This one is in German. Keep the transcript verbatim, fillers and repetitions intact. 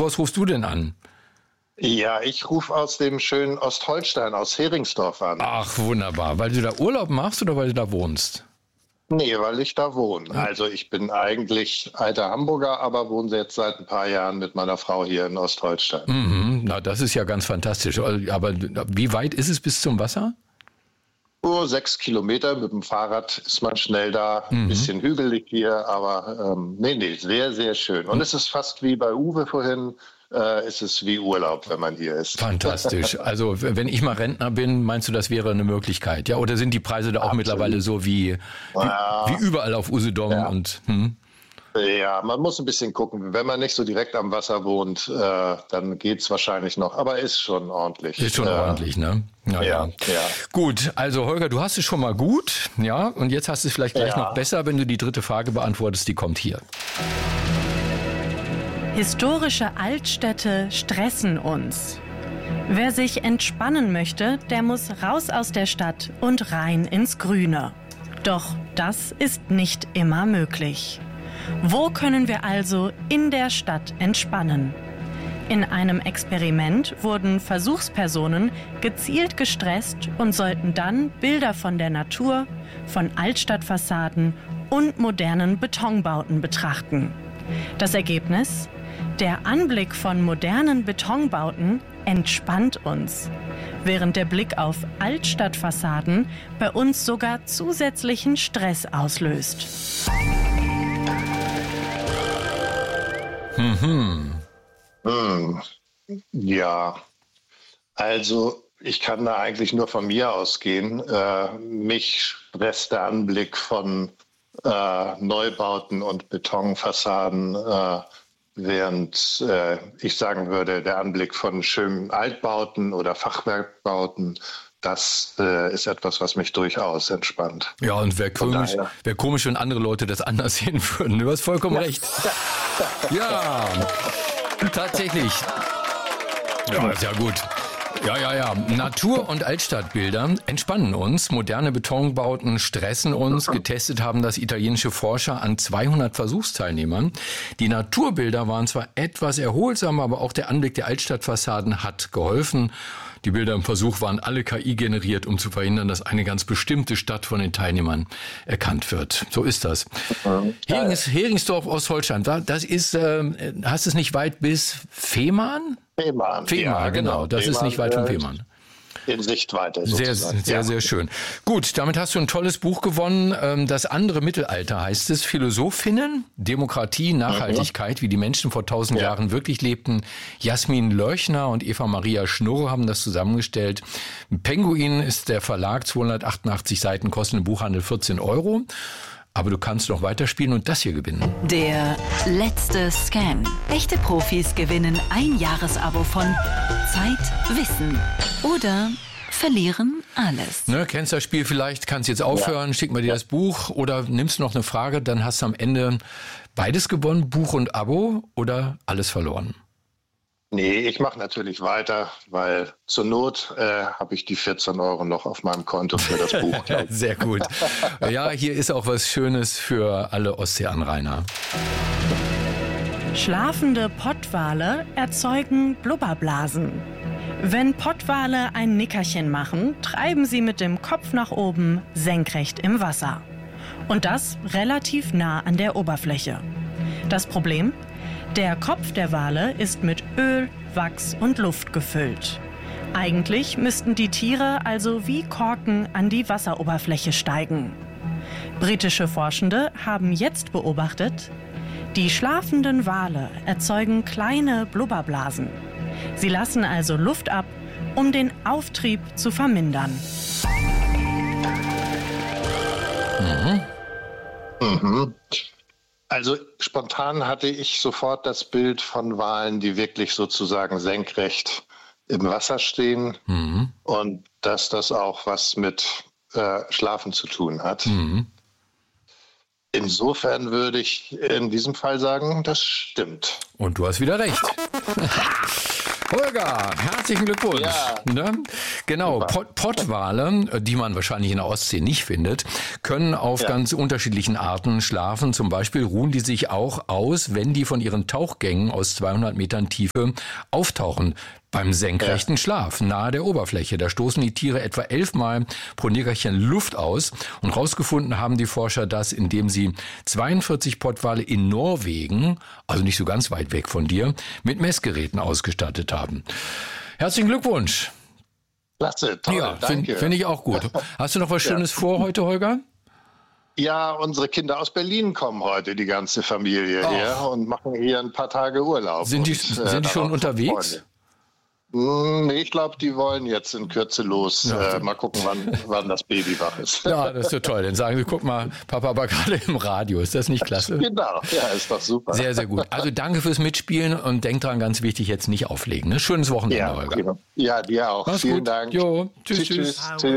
woraus rufst du denn an? Ja, ich rufe aus dem schönen Ostholstein, aus Heringsdorf an. Ach, wunderbar. Weil du da Urlaub machst oder weil du da wohnst? Nee, weil ich da wohne. Also ich bin eigentlich alter Hamburger, aber wohne jetzt seit ein paar Jahren mit meiner Frau hier in Ostholstein. Mhm, na, das ist ja ganz fantastisch. Aber wie weit ist es bis zum Wasser? Nur sechs Kilometer mit dem Fahrrad ist man schnell da. Ein mhm. bisschen hügelig hier, aber ähm, nee, nee, sehr, sehr schön. Und mhm. es ist fast wie bei Uwe vorhin. Äh, ist es wie Urlaub, wenn man hier ist. Fantastisch. Also wenn ich mal Rentner bin, meinst du, das wäre eine Möglichkeit? Ja, oder sind die Preise da auch Absolut. mittlerweile so wie, wie, ja. wie überall auf Usedom? Ja. Und, hm? ja, man muss ein bisschen gucken. Wenn man nicht so direkt am Wasser wohnt, äh, dann geht's wahrscheinlich noch. Aber ist schon ordentlich. Ist schon äh, ordentlich, ne? Ja, ja. ja. Gut, also Holger, du hast es schon mal gut. Ja, und jetzt hast du es vielleicht gleich ja. noch besser, wenn du die dritte Frage beantwortest. Die kommt hier. Historische Altstädte stressen uns. Wer sich entspannen möchte, der muss raus aus der Stadt und rein ins Grüne. Doch das ist nicht immer möglich. Wo können wir also in der Stadt entspannen? In einem Experiment wurden Versuchspersonen gezielt gestresst und sollten dann Bilder von der Natur, von Altstadtfassaden und modernen Betonbauten betrachten. Das Ergebnis? Der Anblick von modernen Betonbauten entspannt uns, während der Blick auf Altstadtfassaden bei uns sogar zusätzlichen Stress auslöst. Mhm. Hm. Ja, also ich kann da eigentlich nur von mir ausgehen. Äh, mich stresst der Anblick von äh, Neubauten und Betonfassaden, äh, während äh, ich sagen würde, der Anblick von schönen Altbauten oder Fachwerkbauten, das äh, ist etwas, was mich durchaus entspannt. Ja, und wäre komisch, wär komisch, wenn andere Leute das anders sehen würden. Du hast vollkommen ja. recht. Ja, tatsächlich. Ja, ist ja gut. Ja, ja, ja. Natur- und Altstadtbilder entspannen uns. Moderne Betonbauten stressen uns. Getestet haben das italienische Forscher an zweihundert Versuchsteilnehmern. Die Naturbilder waren zwar etwas erholsam, aber auch der Anblick der Altstadtfassaden hat geholfen. Die Bilder im Versuch waren alle K I generiert, um zu verhindern, dass eine ganz bestimmte Stadt von den Teilnehmern erkannt wird. So ist das. Mhm. Herings, Heringsdorf, Ostholstein, das ist, äh, hast es nicht weit bis Fehmarn? Fehmarn, Fehmarn, ja, genau. genau. Das Fehmarn, ist nicht weit von Fehmarn. In Sichtweite sozusagen. Sehr, sehr, ja. sehr schön. Gut, damit hast du ein tolles Buch gewonnen. Das andere Mittelalter heißt es. Philosophinnen, Demokratie, Nachhaltigkeit, mhm. wie die Menschen vor tausend ja. Jahren wirklich lebten. Jasmin Lörchner und Eva Maria Schnurr haben das zusammengestellt. Penguin ist der Verlag, zweihundertachtundachtzig Seiten, kostet im Buchhandel vierzehn Euro. Aber du kannst noch weiterspielen und das hier gewinnen. Der letzte Scan. Echte Profis gewinnen ein Jahresabo von Zeit, Wissen oder verlieren alles. Ne, kennst das Spiel vielleicht, kannst jetzt aufhören, ja. schick mal dir das Buch oder nimmst noch eine Frage, dann hast du am Ende beides gewonnen, Buch und Abo oder alles verloren. Nee, ich mache natürlich weiter, weil zur Not äh, habe ich die vierzehn Euro noch auf meinem Konto für das Buch. Sehr gut. Ja, hier ist auch was Schönes für alle Ostseeanrainer. Schlafende Pottwale erzeugen Blubberblasen. Wenn Pottwale ein Nickerchen machen, treiben sie mit dem Kopf nach oben senkrecht im Wasser. Und das relativ nah an der Oberfläche. Das Problem? Der Kopf der Wale ist mit Öl, Wachs und Luft gefüllt. Eigentlich müssten die Tiere also wie Korken an die Wasseroberfläche steigen. Britische Forschende haben jetzt beobachtet, die schlafenden Wale erzeugen kleine Blubberblasen. Sie lassen also Luft ab, um den Auftrieb zu vermindern. Mhm. Mhm. Also spontan hatte ich sofort das Bild von Walen, die wirklich sozusagen senkrecht im Wasser stehen mhm. und dass das auch was mit äh, Schlafen zu tun hat. Mhm. Insofern würde ich in diesem Fall sagen, das stimmt. Und du hast wieder recht. Holger, herzlichen Glückwunsch. Ja. Ne? Genau, Pott, Pottwale, die man wahrscheinlich in der Ostsee nicht findet, können auf ja. ganz unterschiedlichen Arten schlafen. Zum Beispiel ruhen die sich auch aus, wenn die von ihren Tauchgängen aus zweihundert Metern Tiefe auftauchen. Beim senkrechten ja. Schlaf nahe der Oberfläche. Da stoßen die Tiere etwa elfmal pro Nickerchen Luft aus. Und rausgefunden haben die Forscher das, indem sie zweiundvierzig Pottwale in Norwegen, also nicht so ganz weit weg von dir, mit Messgeräten ausgestattet haben. Herzlichen Glückwunsch. Klasse, toll, ja, danke. Finde find ich auch gut. Hast du noch was Schönes ja. vor heute, Holger? Ja, unsere Kinder aus Berlin kommen heute, die ganze Familie oh. her und machen hier ein paar Tage Urlaub. Sind die, und, sind die schon unterwegs? Freunde. Nee, ich glaube, die wollen jetzt in Kürze los. Ja. Äh, mal gucken, wann, wann das Baby wach ist. Ja, das ist so toll. Dann sagen sie, guck mal, Papa war gerade im Radio. Ist das nicht klasse? Genau, ja, ist doch super. Sehr, sehr gut. Also danke fürs Mitspielen und denk dran, ganz wichtig, jetzt nicht auflegen. Ne? Schönes Wochenende, ja, Holger. Ja, dir auch. Mach's Vielen gut. Dank. Jo, tschüss, tschüss. tschüss. tschüss.